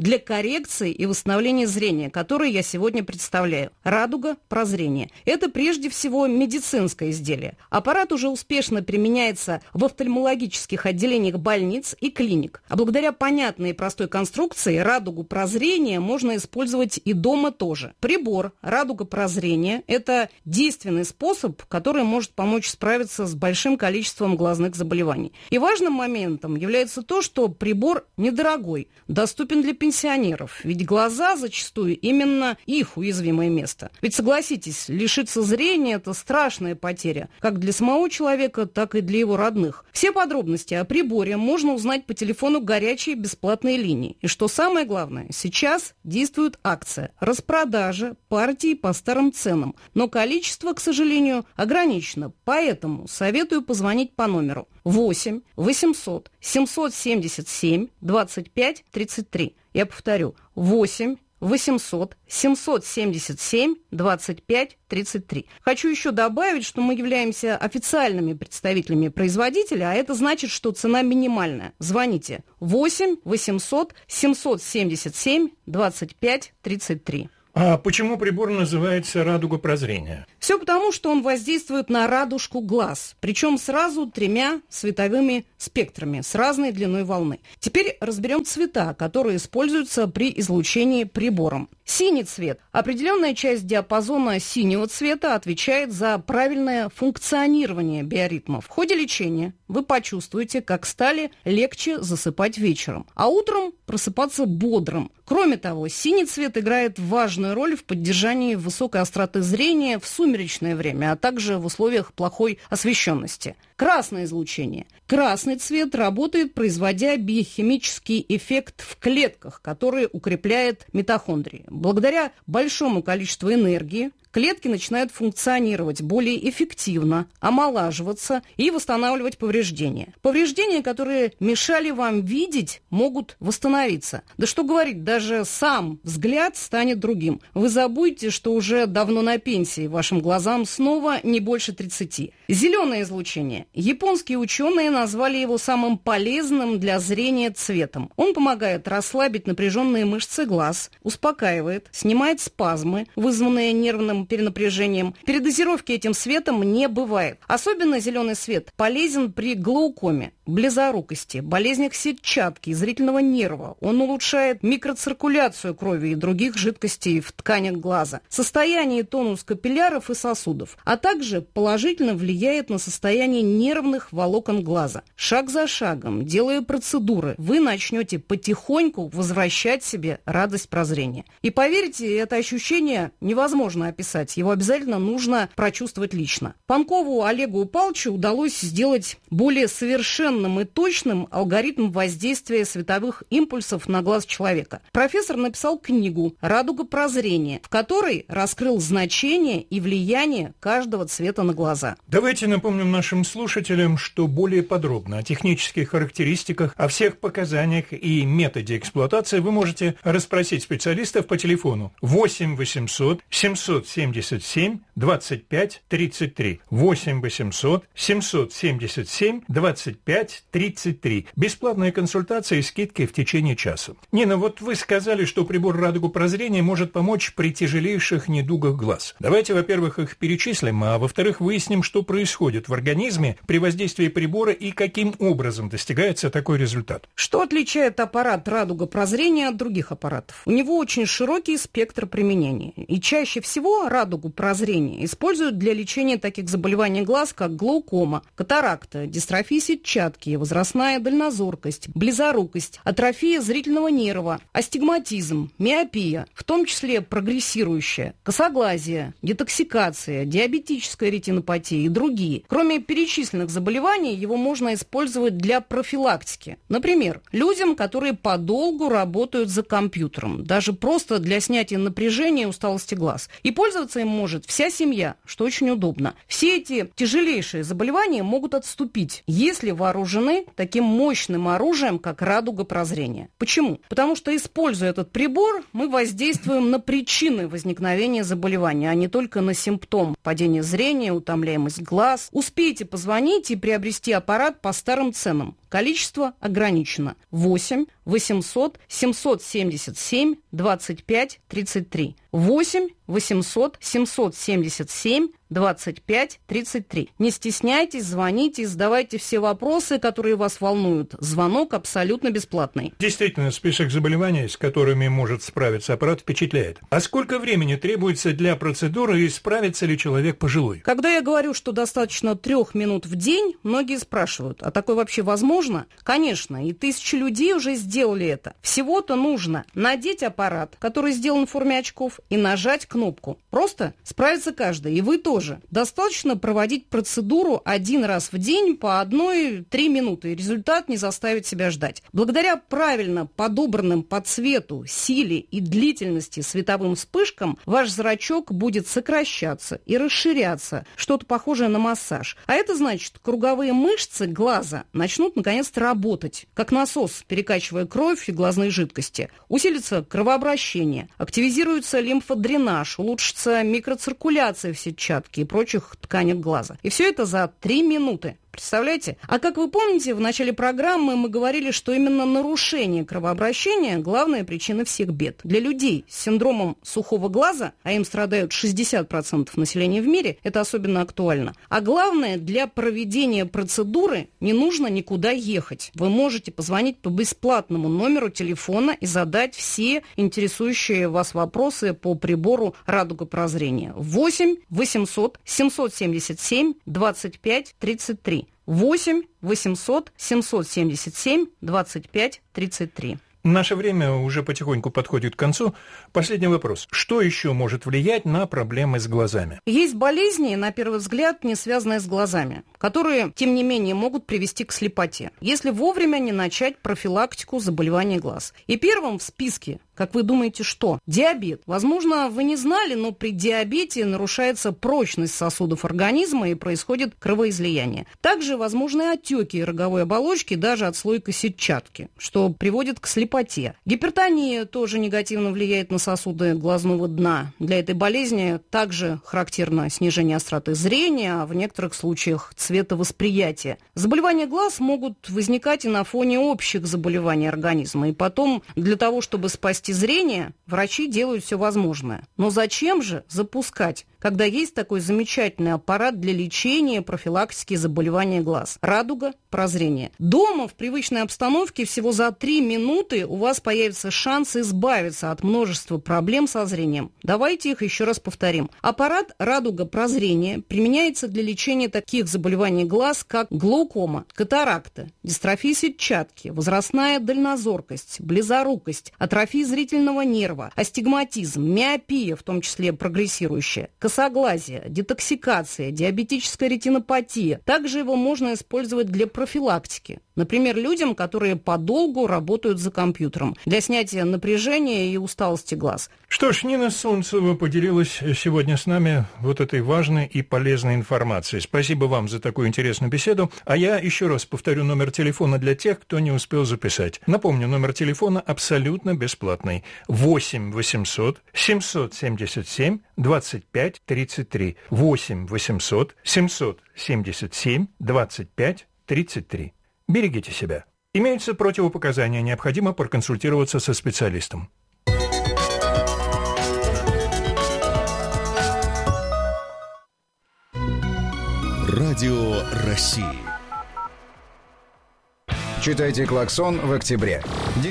S: для коррекции и восстановления зрения, который я сегодня представляю. Радуга прозрения. Это прежде всего медицинское изделие. Аппарат уже успешно применяется в офтальмологических отделениях больниц и клиник. А благодаря понятной и простой конструкции радугу прозрения можно использовать и дома тоже. Прибор радуга прозрения – это действенный способ, который может помочь справиться с большим количеством глазных заболеваний. И важным моментом является то, что прибор недорогой, доступен для пенсионеров, ведь глаза зачастую именно их уязвимое место. Ведь согласитесь, лишиться зрения – это страшная потеря, как для самого человека, так и для его родных. Все подробности о приборе можно узнать по телефону горячей бесплатной линии. И что самое главное, сейчас действует акция распродажа партий по старым ценам, но количество, к сожалению, ограничено, поэтому советую позвонить по номеру 8 800 777 25 33. Я повторю, 8 800 777 25 33. Хочу еще добавить, что мы являемся официальными представителями производителя, а это значит, что цена минимальная. Звоните 8 800 777 25 33.
R: А почему прибор называется «Радуга прозрения»?
S: Все потому, что он воздействует на радужку глаз, причем сразу 3 световыми спектрами с разной длиной волны. Теперь разберем цвета, которые используются при излучении прибором. Синий цвет. Определенная часть диапазона синего цвета отвечает за правильное функционирование биоритма. В ходе лечения вы почувствуете, как стали легче засыпать вечером, а утром просыпаться бодрым. Кроме того, синий цвет играет важную роль в поддержании высокой остроты зрения в сумеречное время, а также в условиях плохой освещенности. Красное излучение. Красный цвет работает, производя биохимический эффект в клетках, который укрепляет митохондрии. Благодаря большому количеству энергии клетки начинают функционировать более эффективно, омолаживаться и восстанавливать повреждения. Повреждения, которые мешали вам видеть, могут восстановиться. Да что говорить, даже сам взгляд станет другим. Вы забудете, что уже давно на пенсии, вашим глазам снова не больше 30. Зеленое излучение. Японские ученые назвали его самым полезным для зрения цветом. Он помогает расслабить напряженные мышцы глаз, успокаивает, снимает спазмы, вызванные нервным перенапряжением. Передозировки этим светом не бывает. Особенно зеленый свет полезен при глаукоме, близорукости, болезнях сетчатки и зрительного нерва. Он улучшает микроциркуляцию крови и других жидкостей в тканях глаза, состояние и тонус капилляров и сосудов, а также положительно влияет на состояние нервных волокон глаза. Шаг за шагом, делая процедуры, вы начнете потихоньку возвращать себе радость прозрения. И поверьте, это ощущение невозможно описать. Его обязательно нужно прочувствовать лично. Панкову Олегу Павловичу удалось сделать более совершенным и точным алгоритм воздействия световых импульсов на глаз человека. Профессор написал книгу «Радуга прозрения», в которой раскрыл значение и влияние каждого цвета на глаза.
R: Давайте напомним нашим слушателям, что более подробно о технических характеристиках, о всех показаниях и методе эксплуатации вы можете расспросить специалистов по телефону 8 800 777 25 33. 8 800 777 25 33. Бесплатная консультация и скидки в течение часа. Нина, вот вы сказали, что прибор «Радугу прозрения» может помочь при тяжелейших недугах глаз. Давайте, во-первых, их перечислим, а во-вторых, выясним, что происходит в организме при воздействии прибора и каким образом достигается такой результат.
S: Что отличает аппарат «Радуга прозрения» от других аппаратов? У него очень широкий спектр применения. И чаще всего радугу прозрения используют для лечения таких заболеваний глаз, как глаукома, катаракта, дистрофия сетчатки, возрастная дальнозоркость, близорукость, атрофия зрительного нерва, астигматизм, миопия, в том числе прогрессирующая, косоглазие, детоксикация, диабетическая ретинопатия и другие. Кроме перечисленных заболеваний, его можно использовать для профилактики. Например, людям, которые подолгу работают за компьютером, даже просто для снятия напряжения и усталости глаз. И пользоваться им может вся семья, что очень удобно. Все эти тяжелейшие заболевания могут отступить, если вооружены таким мощным оружием, как радуга прозрения. Почему? Потому что, используя этот прибор, мы воздействуем на причины возникновения заболевания, а не только на симптом: падение зрения, утомляемость глаз. Успейте позвонить и приобрести аппарат по старым ценам. Количество ограничено. 8 800 777 25 33. 8 800 777 25 33. Не стесняйтесь, звоните, задавайте все вопросы, которые вас волнуют. Звонок абсолютно бесплатный.
R: Действительно, список заболеваний, с которыми может справиться аппарат, впечатляет. А сколько времени требуется для процедуры и справится ли человек пожилой?
S: Когда я говорю, что достаточно 3 минут в день, многие спрашивают, а такое вообще возможно? Конечно, и тысячи людей уже сделали это. Всего-то нужно надеть аппарат, который сделан в форме очков, и нажать кнопку. Просто справится каждый, и вы тоже. Достаточно проводить процедуру 1 раз в день по 1-3 минуты, и результат не заставит себя ждать. Благодаря правильно подобранным по цвету, силе и длительности световым вспышкам ваш зрачок будет сокращаться и расширяться, что-то похожее на массаж. А это значит, круговые мышцы глаза начнут наконец-то работать, как насос, перекачивая кровь и глазные жидкости. Усилится кровообращение, активизируется лимфодренаж, улучшится микроциркуляция в сетчатке и прочих тканях глаза. И все это за 3 минуты. Представляете? А как вы помните, в начале программы мы говорили, что именно нарушение кровообращения – главная причина всех бед. Для людей с синдромом сухого глаза, а им страдают 60% населения в мире, это особенно актуально. А главное, для проведения процедуры не нужно никуда ехать. Вы можете позвонить по бесплатному номеру телефона и задать все интересующие вас вопросы по прибору «Радуга прозрения». 8 800 777 25 33. 8 800 777 25 33.
R: Наше время уже потихоньку подходит к концу. Последний вопрос. Что еще может влиять на проблемы с глазами?
S: Есть болезни, на первый взгляд, не связанные с глазами, которые, тем не менее, могут привести к слепоте, если вовремя не начать профилактику заболеваний глаз. И первым в списке, как вы думаете, что? Диабет. Возможно, вы не знали, но при диабете нарушается прочность сосудов организма и происходит кровоизлияние. Также возможны отеки роговой оболочки даже отслойка сетчатки, что приводит к слепоте. Гипертония тоже негативно влияет на сосуды глазного дна. Для этой болезни также характерно снижение остроты зрения, а в некоторых случаях цветовосприятия. Заболевания глаз могут возникать и на фоне общих заболеваний организма. И потом, для того, чтобы спасти зрение, врачи делают все возможное. Но зачем же запускать, когда есть такой замечательный аппарат для лечения и профилактики заболевания глаз? «Радуга прозрения». Дома, в привычной обстановке, всего за 3 минуты у вас появится шанс избавиться от множества проблем со зрением. Давайте их еще раз повторим. Аппарат «Радуга прозрения» применяется для лечения таких заболеваний глаз, как глаукома, катаракта, дистрофия сетчатки, возрастная дальнозоркость, близорукость, атрофия зрительного нерва, астигматизм, миопия, в том числе прогрессирующая, косоглазие, детоксикация, диабетическая ретинопатия. Также его можно использовать для профилактики. Например, людям, которые подолгу работают за компьютером, для снятия напряжения и усталости глаз.
R: Что ж, Нина Солнцева поделилась сегодня с нами вот этой важной и полезной информацией. Спасибо вам за такую интересную беседу. А я еще раз повторю номер телефона для тех, кто не успел записать. Напомню, номер телефона абсолютно бесплатный. 8 800 777 25 33. 8 800 777 25 33. Берегите себя. Имеются противопоказания, необходимо проконсультироваться со специалистом.
C: Радио России.
N: Читайте «Клаксон» в октябре.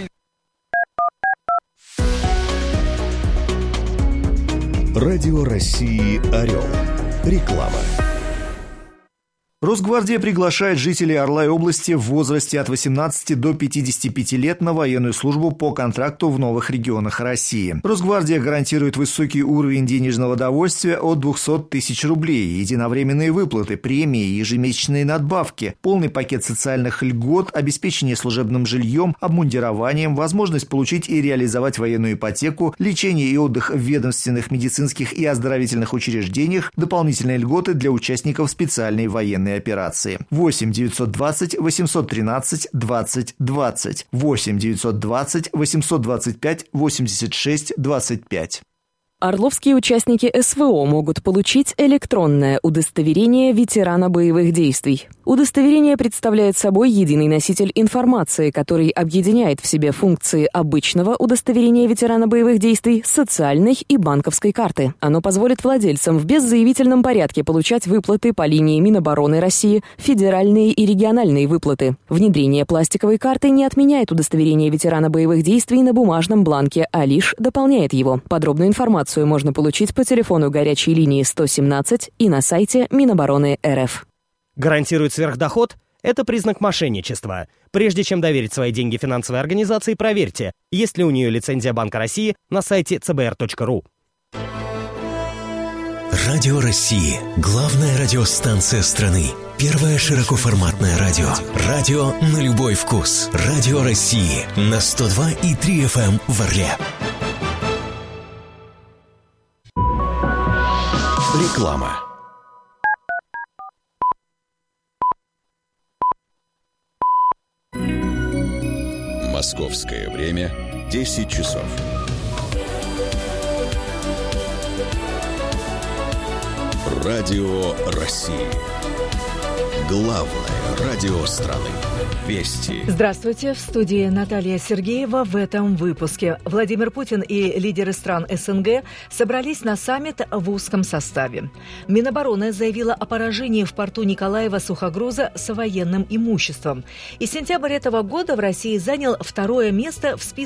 C: Радио России «Орел». Реклама.
T: Росгвардия приглашает жителей Орла и области в возрасте от 18 до 55 лет на военную службу по контракту в новых регионах России. Росгвардия гарантирует высокий уровень денежного довольствия от 200 тысяч рублей, единовременные выплаты, премии, ежемесячные надбавки, полный пакет социальных льгот, обеспечение служебным жильем, обмундированием, возможность получить и реализовать военную ипотеку, лечение и отдых в ведомственных, медицинских и оздоровительных учреждениях, дополнительные льготы для участников специальной военной операции. 8 920 813 20 20. 8 920 825 86 25.
U: Орловские участники СВО могут получить электронное удостоверение ветерана боевых действий. Удостоверение представляет собой единый носитель информации, который объединяет в себе функции обычного удостоверения ветерана боевых действий, социальной и банковской карты. Оно позволит владельцам в беззаявительном порядке получать выплаты по линии Минобороны России, федеральные и региональные выплаты. Внедрение пластиковой карты не отменяет удостоверение ветерана боевых действий на бумажном бланке, а лишь дополняет его. Подробную информацию можно получить по телефону горячей линии 117 и на сайте Минобороны РФ.
V: Гарантирует сверхдоход? Это признак мошенничества. Прежде чем доверить свои деньги финансовой организации, проверьте, есть ли у нее лицензия Банка России на сайте cbr.ru.
W: Радио России. Главная радиостанция страны. Первое широкоформатное радио. Радио на любой вкус. Радио России на 102,3 FM в Орле.
C: Реклама. Московское время 10 часов. Радио России. Главное радио страны. Вести.
A: Здравствуйте. В студии Наталья Сергеева. В этом выпуске Владимир Путин и лидеры стран СНГ собрались на саммит в узком составе. Минобороны заявила о поражении в порту Николаева сухогруза с военным имуществом. И сентябрь этого года в России занял второе место в списке